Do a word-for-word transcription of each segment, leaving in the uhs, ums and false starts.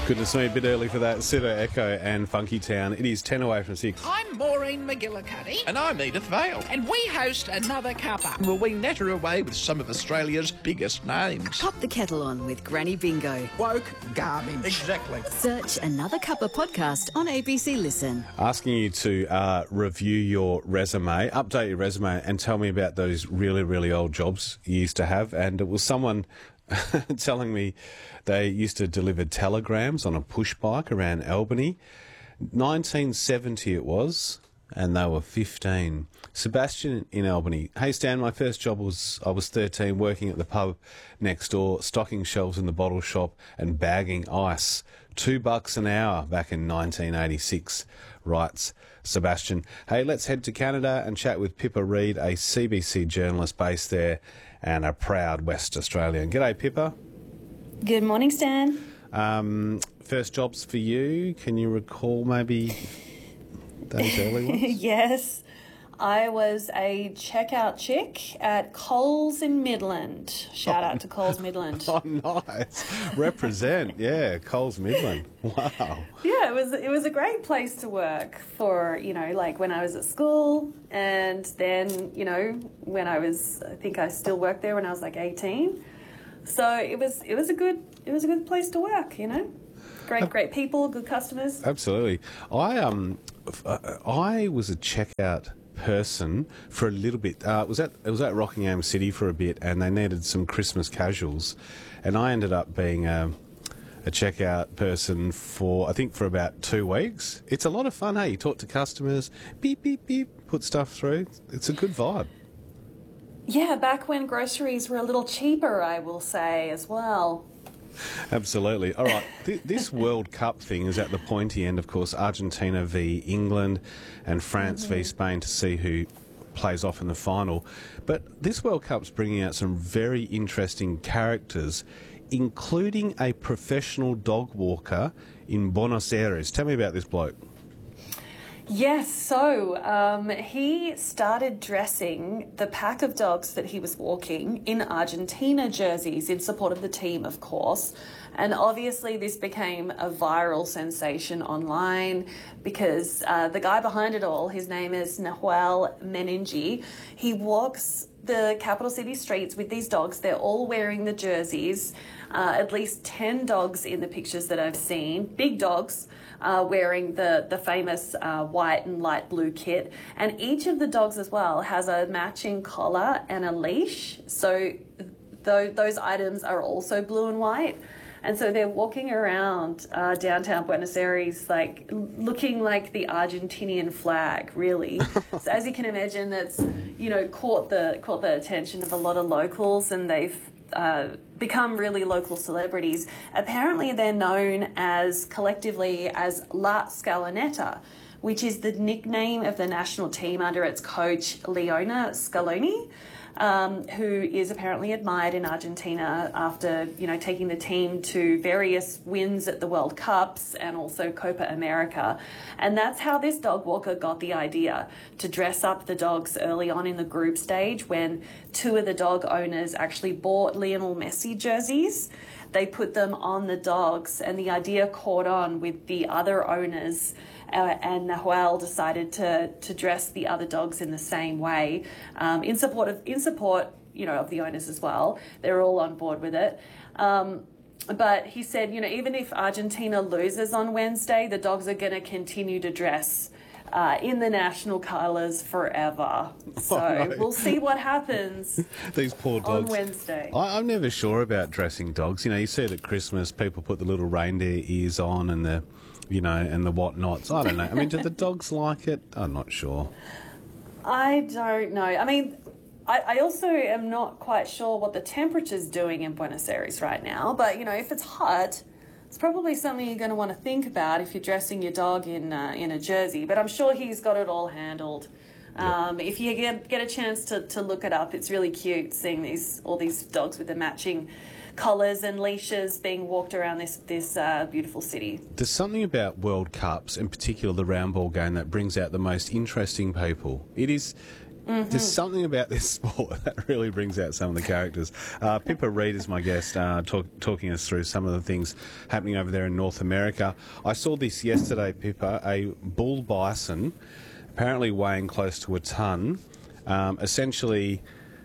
Goodness me, a bit early for that. Cito Echo and Funky Town. It is ten away from six. I'm Maureen McGillicuddy. And I'm Edith Vale. And we host Another Cuppa. Will we natter away with some of Australia's biggest names? Pop the kettle on with Granny Bingo. Woke garbage. Exactly. Search Another Cuppa podcast on A B C Listen. Asking you to uh, review your resume, update your resume, and tell me about those really, really old jobs you used to have. And it was someone telling me they used to deliver telegrams on a push bike around Albany. nineteen seventy it was, and they were fifteen. Sebastian in Albany. Hey Stan, my first job was, I was thirteen, working at the pub next door, stocking shelves in the bottle shop and bagging ice. Two bucks an hour back in nineteen eighty-six, writes Sebastian. Hey, let's head to Canada and chat with Pippa Reid, a C B C journalist based there and a proud West Australian. G'day, Pippa. Good morning, Stan. Um, first jobs for you. Can you recall maybe those early ones? Yes, I was a checkout chick at Coles in Midland. Shout out to Coles Midland. Oh, nice. Represent, yeah, Coles Midland. Wow. Yeah, it was it was a great place to work for, you know, like when I was at school, and then, you know, when I was, I think I still worked there when I was like eighteen. So it was it was a good it was a good place to work, you know. Great great people, good customers. Absolutely. I um I was a checkout person for a little bit. Uh, it was at it was at Rockingham City for a bit, and they needed some Christmas casuals, and I ended up being a, a checkout person for I think for about two weeks. It's a lot of fun. Hey, you talk to customers, beep beep beep, put stuff through. It's a good vibe. Yeah, back when groceries were a little cheaper, I will say as well. Absolutely. All right. Th- this World Cup thing is at the pointy end, of course. Argentina v England and France mm-hmm. v Spain to see who plays off in the final. But this World Cup's bringing out some very interesting characters, including a professional dog walker in Buenos Aires. Tell me about this bloke. Yes, so um, he started dressing the pack of dogs that he was walking in Argentina jerseys in support of the team, of course. And obviously this became a viral sensation online because uh, the guy behind it all, his name is Nahuel Meningi. He walks the capital city streets with these dogs. They're all wearing the jerseys. Uh, at least ten dogs in the pictures that I've seen, big dogs, uh, wearing the, the famous uh, white and light blue kit. And each of the dogs as well has a matching collar and a leash. So th- those items are also blue and white. And so they're walking around uh, downtown Buenos Aires, like looking like the Argentinian flag, really. So as you can imagine, that's, you know, caught the caught the attention of a lot of locals, and they've uh, become really local celebrities. Apparently, they're known as collectively as La Scaloneta, which is the nickname of the national team under its coach Leona Scaloni. Um, who is apparently admired in Argentina after, you know, taking the team to various wins at the World Cups and also Copa America. And that's how this dog walker got the idea to dress up the dogs early on in the group stage when two of the dog owners actually bought Lionel Messi jerseys. They put them on the dogs, and the idea caught on with the other owners. Uh, and Nahuel decided to to dress the other dogs in the same way, um, in support of in support, you know, of the owners as well. They're all on board with it. Um, but he said, you know, even if Argentina loses on Wednesday, the dogs are going to continue to dress uh, in the national colours forever. So Oh, no. we'll see what happens. These poor dogs. On Wednesday. I, I'm never sure about dressing dogs. You know, you see it at Christmas, people put the little reindeer ears on and the, you know, and the whatnots. I don't know. I mean, do the dogs like it? I'm not sure. I don't know. I mean, I, I also am not quite sure what the temperature's doing in Buenos Aires right now. But, you know, if it's hot, it's probably something you're going to want to think about if you're dressing your dog in uh, in a jersey. But I'm sure he's got it all handled. Um, if you get get a chance to, to look it up, it's really cute seeing these all these dogs with the matching collars and leashes being walked around this this uh, beautiful city. There's something about World Cups, in particular the round ball game, that brings out the most interesting people. It is Mm-hmm. There's something about this sport that really brings out some of the characters. Uh, Pippa Reid is my guest, uh, talk, talking us through some of the things happening over there in North America. I saw this yesterday, Pippa, a bull bison, apparently weighing close to a tonne, um, essentially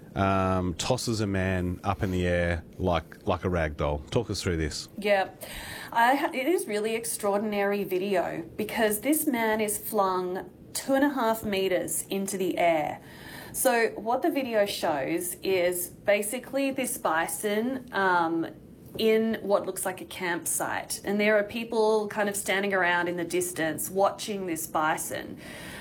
um, tosses a man up in the air like like a rag doll. Talk us through this. Yeah, I ha- it is really extraordinary video because this man is flung two and a half metres into the air. So what the video shows is basically this bison um, in what looks like a campsite, and there are people kind of standing around in the distance watching this bison.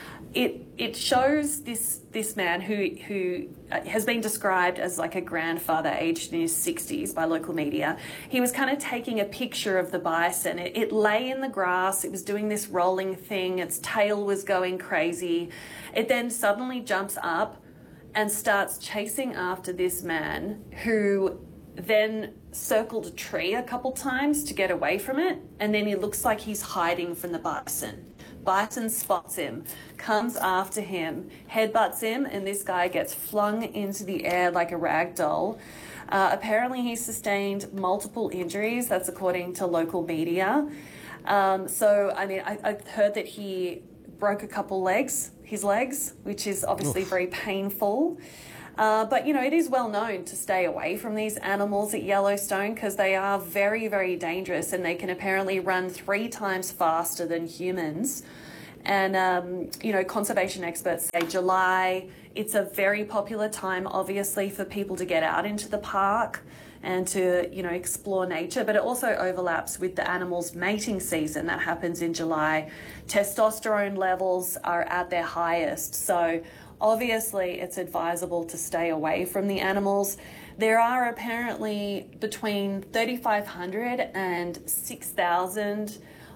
It it shows this this man who who has been described as like a grandfather aged in his sixties by local media. He was kind of taking a picture of the bison. It, it lay in the grass. It was doing this rolling thing. Its tail was going crazy. It then suddenly jumps up and starts chasing after this man, who then circled a tree a couple times to get away from it, and then he looks like he's hiding from the bison. Bison spots him, comes after him, headbutts him, and this guy gets flung into the air like a rag doll. Uh, apparently he sustained multiple injuries, that's according to local media. Um, so, I mean, I, I've heard that he broke a couple legs, his legs, which is obviously Oof. very painful. Uh, but, you know, it is well known to stay away from these animals at Yellowstone because they are very, very dangerous, and they can apparently run three times faster than humans. And, um, you know, conservation experts say July, it's a very popular time, obviously, for people to get out into the park and to, you know, explore nature. But it also overlaps with the animals' mating season that happens in July. Testosterone levels are at their highest. So obviously, it's advisable to stay away from the animals. There are apparently between thirty-five hundred and six thousand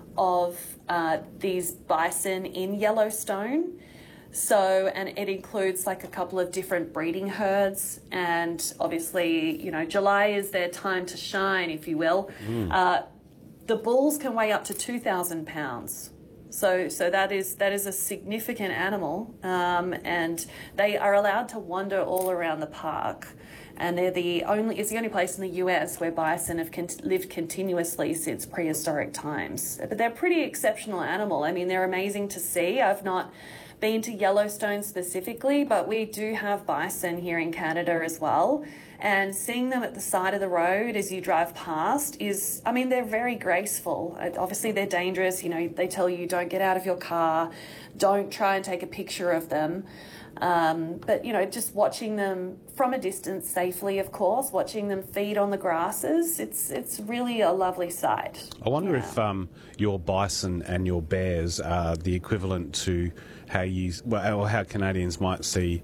of uh, these bison in Yellowstone. So, and it includes like a couple of different breeding herds. And obviously, you know, July is their time to shine, if you will. Mm. Uh, the bulls can weigh up to two thousand pounds. So, so that is that is a significant animal, um, and they are allowed to wander all around the park. And they're the only it's the only place in the U S where bison have con- lived continuously since prehistoric times. But they're a pretty exceptional animal. I mean, they're amazing to see. I've not been to Yellowstone specifically, but we do have bison here in Canada as well. And seeing them at the side of the road as you drive past is, I mean, they're very graceful. Obviously, they're dangerous. You know, they tell you don't get out of your car, don't try and take a picture of them. Um, but, you know, just watching them from a distance safely, of course, watching them feed on the grasses, it's it's really a lovely sight. I wonder yeah. if um, your bison and your bears are the equivalent to how you, well, or how Canadians might see,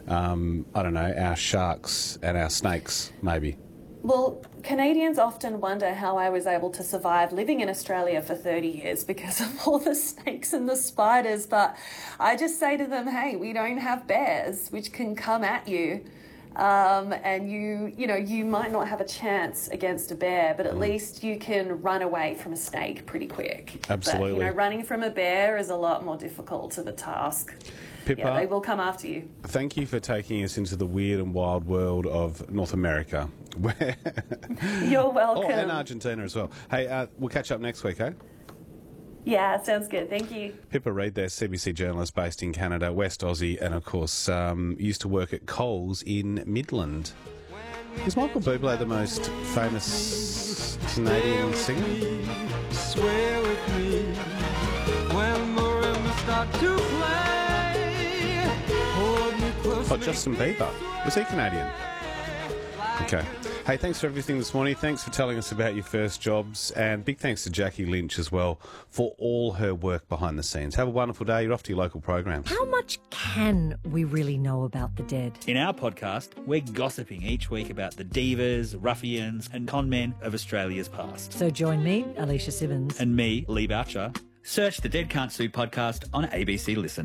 um, I don't know, our sharks and our snakes, maybe. Well, Canadians often wonder how I was able to survive living in Australia for thirty years because of all the snakes and the spiders. But I just say to them, hey, we don't have bears which can come at you. Um, and you, you know, you might not have a chance against a bear, but at mm. least you can run away from a snake pretty quick. Absolutely. But, you know, running from a bear is a lot more difficult of a task. Pippa, yeah, they will come after you. Thank you for taking us into the weird and wild world of North America. You're welcome. Oh, and Argentina as well. Hey, uh, we'll catch up next week, eh? Yeah, sounds good. Thank you. Pippa Reid there, C B C journalist based in Canada, West Aussie, and of course um, used to work at Coles in Midland. Is Michael Bublé the most famous Canadian singer? Swear with me when marimba start to play. Hold me close. Oh, Justin Bieber. Was he Canadian? Okay. Hey, thanks for everything this morning. Thanks for telling us about your first jobs. And big thanks to Jackie Lynch as well for all her work behind the scenes. Have a wonderful day. You're off to your local programs. How much can we really know about the dead? In our podcast, we're gossiping each week about the divas, ruffians and con men of Australia's past. So join me, Alicia Simmons. And me, Lee Boucher. Search the Dead Can't Sue podcast on A B C Listen.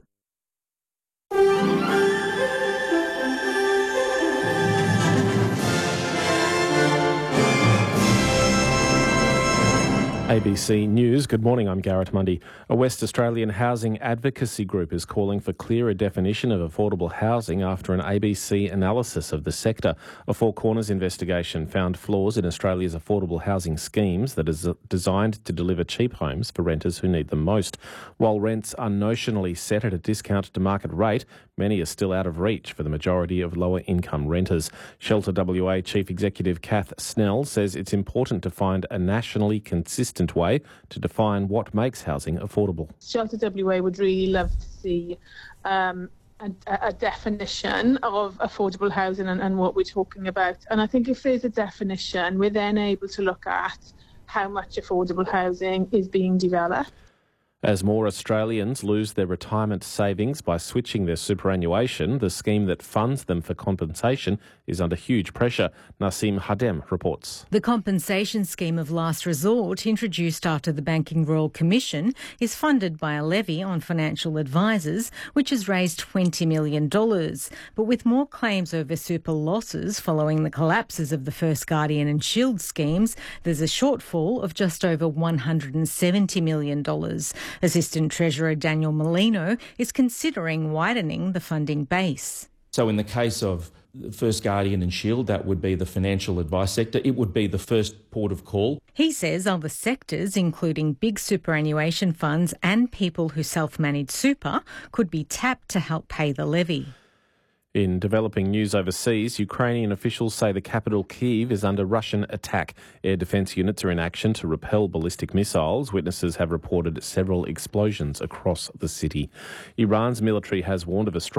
A B C News. Good morning, I'm Garrett Mundy. A West Australian housing advocacy group is calling for clearer definition of affordable housing after an A B C analysis of the sector. A Four Corners investigation found flaws in Australia's affordable housing schemes that is designed to deliver cheap homes for renters who need them most. While rents are notionally set at a discount to market rate, many are still out of reach for the majority of lower income renters. Shelter W A Chief Executive Kath Snell says it's important to find a nationally consistent way to define what makes housing affordable. Shelter W A would really love to see um, a, a definition of affordable housing and, and what we're talking about. And I think if there's a definition, we're then able to look at how much affordable housing is being developed. As more Australians lose their retirement savings by switching their superannuation, the scheme that funds them for compensation is under huge pressure. Nasim Hadem reports. The compensation scheme of last resort, introduced after the Banking Royal Commission, is funded by a levy on financial advisors, which has raised twenty million dollars. But with more claims over super losses following the collapses of the First Guardian and Shield schemes, there's a shortfall of just over one hundred seventy million dollars. Assistant Treasurer Daniel Molino is considering widening the funding base. So in the case of First Guardian and Shield, that would be the financial advice sector. It would be the first port of call. He says other sectors, including big superannuation funds and people who self-manage super, could be tapped to help pay the levy. In developing news overseas, Ukrainian officials say the capital Kyiv is under Russian attack. Air defence units are in action to repel ballistic missiles. Witnesses have reported several explosions across the city. Iran's military has warned of a strong